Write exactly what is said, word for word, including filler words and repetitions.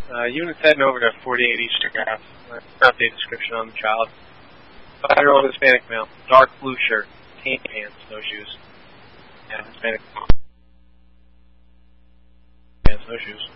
Uh, units heading over to forty-eight Eastern Ave. Uh, update description on the child. Five-year-old Hispanic male, dark blue shirt, tan pants, snowshoes. Yeah, Hispanic pants, snowshoes.